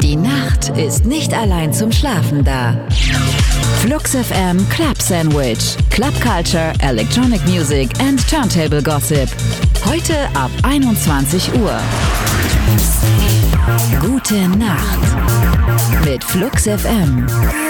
Die Nacht ist nicht allein zum Schlafen da. Flux FM Club Sandwich. Club Culture, Electronic Music and Turntable Gossip. Heute ab 21 Uhr. Gute Nacht mit Flux FM.